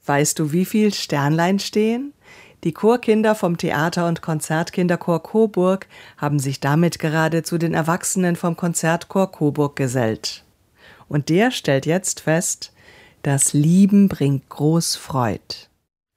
Weißt du, wie viel Sternlein stehen? Die Chorkinder vom Theater- und Konzertkinderchor Coburg haben sich damit gerade zu den Erwachsenen vom Konzertchor Coburg gesellt. Und der stellt jetzt fest, das Lieben bringt groß Freud.